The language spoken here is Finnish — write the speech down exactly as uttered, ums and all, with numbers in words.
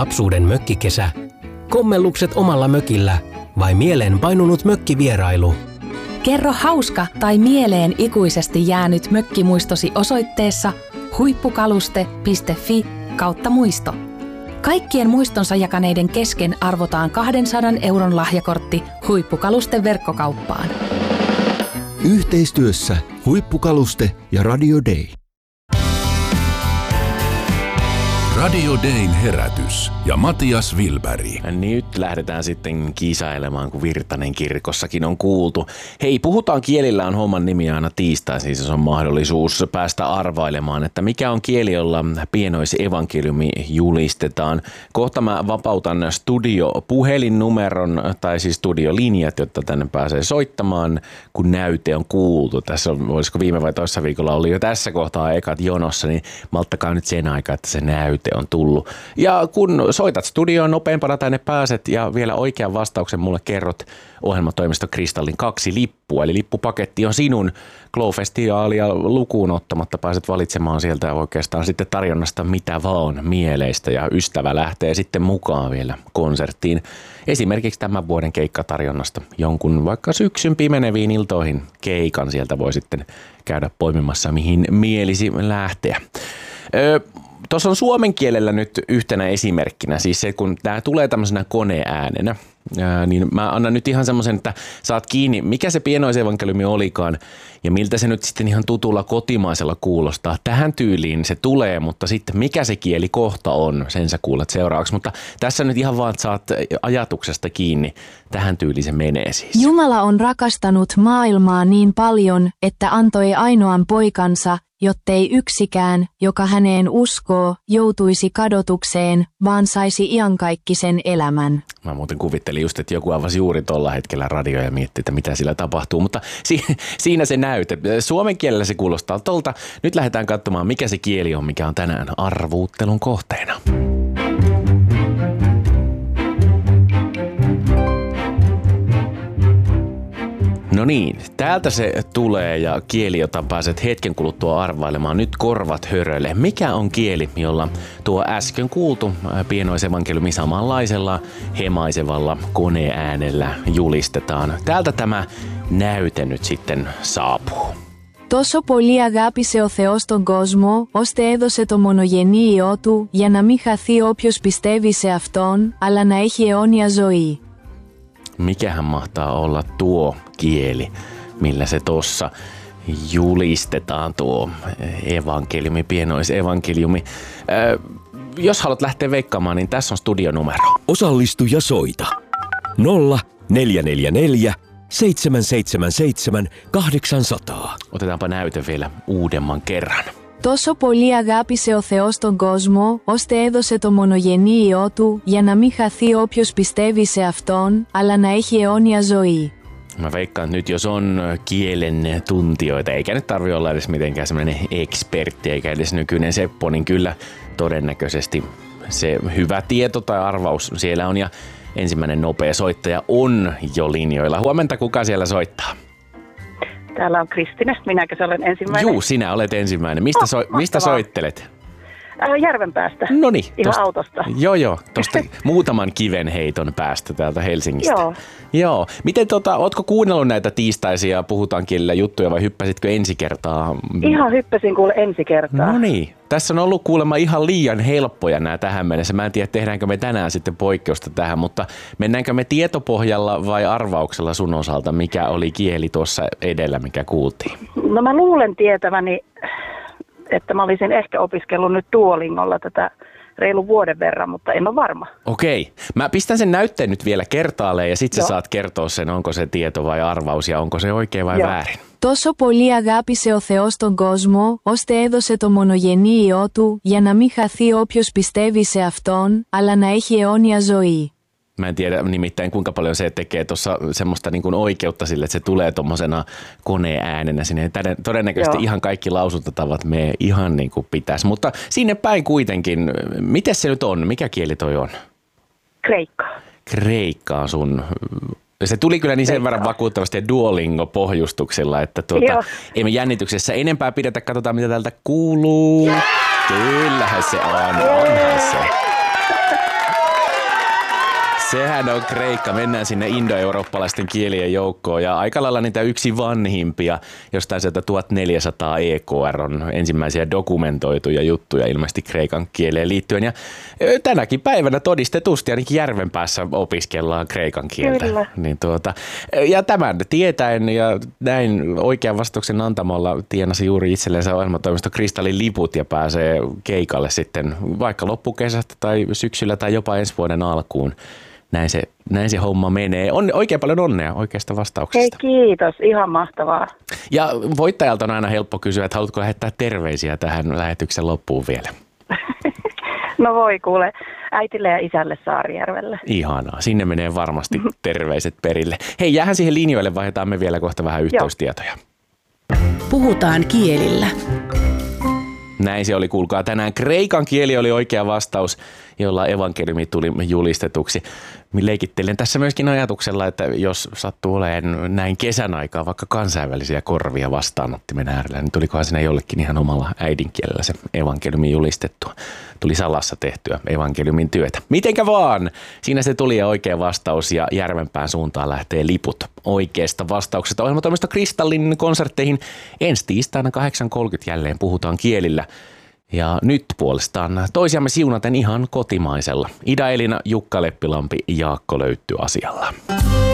Lapsuuden mökkikesä, kommellukset omalla mökillä vai mieleen painunut mökkivierailu? Kerro hauska tai mieleen ikuisesti jäänyt mökkimuistosi osoitteessa huippukaluste piste fi kautta muisto. Kaikkien muistonsa jakaneiden kesken arvotaan kahdensadan euron lahjakortti Huippukaluste verkkokauppaan. Yhteistyössä Huippukaluste ja Radio Day. Radio Dayn herätys ja Matias Wilberg. Nyt lähdetään sitten kisailemaan, kun Virtanen kirkossakin on kuultu. Hei, puhutaan kielillä on homman nimi aina tiistaisin, siis on mahdollisuus päästä arvailemaan, että mikä on kieli, jolla pienoisevankeliumi julistetaan. Kohta mä vapautan studiopuhelinnumeron tai siis studiolinjat, jotta tänne pääsee soittamaan, kun näyte on kuultu. Tässä on, olisiko viime vai toissa viikolla oli jo tässä kohtaa ekat jonossa, niin malttakaa nyt sen aikaa, että se näyte on tullut. Ja kun soitat studioon nopeampana tänne pääset ja vielä oikean vastauksen mulle kerrot ohjelmatoimisto Kristallin kaksi lippua, eli lippupaketti on sinun. Glow-festivaalia lukuun ottamatta pääset valitsemaan sieltä oikeastaan sitten tarjonnasta mitä vaan mieleistä ja ystävä lähtee sitten mukaan vielä konserttiin. Esimerkiksi tämän vuoden keikkatarjonnasta jonkun vaikka syksyn pimeneviin iltoihin keikan sieltä voi sitten käydä poimimassa mihin mielisi lähteä. Öö, Tuossa on suomen kielellä nyt yhtenä esimerkkinä, siis se kun tämä tulee tämmöisenä koneäänenä, ää, niin mä annan nyt ihan semmoisen, että saat kiinni, mikä se pienoisevankeliumi olikaan ja miltä se nyt sitten ihan tutulla kotimaisella kuulostaa. Tähän tyyliin se tulee, mutta sitten mikä se kieli kohta on, sen sä kuulet seuraavaksi. Mutta tässä nyt ihan vaan saat ajatuksesta kiinni, tähän tyyliin se menee siis. Jumala on rakastanut maailmaa niin paljon, että antoi ainoan poikansa, jottei yksikään, joka häneen uskoo, joutuisi kadotukseen, vaan saisi iankaikkisen elämän. Mä muuten kuvittelin just, että joku avasi juuri tuolla hetkellä radio ja mietti, että mitä sillä tapahtuu, mutta si- siinä se näyte. Suomen kielellä se kuulostaa tolta. Nyt lähdetään katsomaan, mikä se kieli on, mikä on tänään arvuuttelun kohteena. No niin, täältä se tulee ja kieli, jota pääset hetken kuluttua arvailemaan. Nyt korvat hörölle. Mikä on kieli, jolla tuo äsken kuultu pienoisevankeliumi samanlaisella hemaisevalla koneäänellä julistetaan? Täältä tämä näyte nyt sitten saapuu. Τόσο πολύ αγάπησε ο Θεός τον κόσμο, ώστε έδωσε το μονογενή Υιό Του, για να μην χαθεί όποιος πιστεύει σε Αυτόν, αλλά να έχει αιώνια ζωή. Mikähän mahtaa olla tuo kieli, millä se tossa julistetaan tuo evankeliumi, pienoisevankeliumi. Öö, jos haluat lähteä veikkaamaan, niin tässä on studionumero. Osallistu ja soita. nolla neljä neljä neljä seitsemän seitsemän seitsemän kahdeksan nolla nolla. Otetaanpa näyte vielä uudemman kerran. Τόσο πολύ αγάπησε ο Θεός τον κόσμο, ώστε έδωσε το μονογενή Υιό Του, για να μην χαθεί όποιος πιστεύει σε Αυτόν, αλλά να έχει αιώνια ζωή. Mä veikkaan, että nyt jos on kielen tuntijoita, eikä nyt tarvitse olla edes mitenkään semmoinen ekspertti, eikä edes nykyinen Seppo, niin kyllä todennäköisesti se hyvä tieto tai arvaus siellä on. Ja ensimmäinen nopea soittaja on jo linjoilla. Huomenta, kuka siellä soittaa? Täällä on Kristina. Minäkö se olen ensimmäinen? Juu, sinä olet ensimmäinen. Mistä, so, oh, mistä soittelet? Äh, Järvenpäästä. Noniin. Ihan tosta, autosta. Joo, joo. Tuosta muutaman kiven heiton päästä täältä Helsingistä. Joo. Joo. Miten tota, ootko kuunnellut näitä tiistaisia Puhutaan kielellä juttuja vai hyppäsitkö ensi kertaa? Ihan hyppäsin kuule ensi kertaa. No niin. Tässä on ollut kuulemma ihan liian helppoja nämä tähän mennessä. Mä en tiedä, tehdäänkö me tänään sitten poikkeusta tähän, mutta mennäänkö me tietopohjalla vai arvauksella sun osalta, mikä oli kieli tuossa edellä, mikä kuultiin? No mä luulen tietäväni, että mä olisin ehkä opiskellut nyt Duolingolla tätä reilun vuoden verran, mutta en ole varma. Okei. Mä pistän sen näytteen nyt vielä kertaalleen ja sit sä saat kertoa sen, onko se tieto vai arvaus ja onko se oikein vai Joo. väärin. Τόσο πολύ αγάπησε ο Θεός τον κόσμο, ώστε έδωσε το μονογενή Υιό Του, για να μην χαθεί όποιος πιστεύει σε Αυτόν, αλλά να έχει αιώνια ζωή. Mä en tiedä nimittäin kuinka paljon se tekee tuossa semmoista niin kuin oikeutta sille, että se tulee tommosena koneäänenä sinne. Todennäköisesti Joo. ihan kaikki lausuntatavat menee ihan niin kuin pitäisi, mutta sinne päin kuitenkin. Miten se nyt on? Mikä kieli toi on? Kreikka. Kreikka on sun. Se tuli kyllä niin sen verran vakuuttavasti ja Duolingo-pohjustuksilla, että tuota, ei me jännityksessä enempää pidetä. Katsotaan, mitä täältä kuuluu. Kyllähän se on. Onhan se. Sehän on Kreikka. Mennään sinne indoeurooppalaisten kielien joukkoon ja aika lailla niitä yksi vanhimpia. Jostain sieltä tuhatneljäsataa E K R on ensimmäisiä dokumentoituja juttuja ilmeisesti kreikan kieleen liittyen. Ja tänäkin päivänä todistetusti ainakin Järvenpäässä opiskellaan kreikan kieltä. Kyllä. Niin tuota, ja tämän tietäen ja näin oikean vastauksen antamalla tienasi juuri itsellensä ohjelmatoimisto Kristallin liput ja pääsee keikalle sitten vaikka loppukesästä tai syksyllä tai jopa ensi vuoden alkuun. Näin se, näin se homma menee. On oikein paljon onnea oikeasta vastauksesta. Hei, kiitos. Ihan mahtavaa. Ja voittajalta on aina helppo kysyä, että haluatko lähettää terveisiä tähän lähetyksen loppuun vielä? No voi kuule, äitille ja isälle Saarijärvelle. Ihanaa. Sinne menee varmasti terveiset perille. Hei, jäähän siihen linjoille, vaihdetaan me vielä kohta vähän yhteystietoja. Puhutaan kielillä. Näin se oli, kuulkaa. Tänään kreikan kieli oli oikea vastaus, jolla evankeliumi tuli julistetuksi. Minä leikittelen tässä myöskin ajatuksella, että jos sattuu olemaan näin kesän aikaa vaikka kansainvälisiä korvia vastaanottimen äärellä, niin tulikohan sinne jollekin ihan omalla äidinkielellä se evankeliumi julistettua. Tuli salassa tehtyä evankeliumin työtä. Mitenkä vaan? Siinä se tuli ja oikea vastaus ja Järvenpään suuntaan lähtee liput oikeasta vastauksesta. Ohjelmatoimisto Kristallin konsertteihin ensi tiistaina kahdeksan kolmekymmentä jälleen puhutaan kielillä. Ja nyt puolestaan toisiamme siunaten ihan kotimaisella. Ida Elina, Jukka Leppilampi, Jaakko Löytty asialla.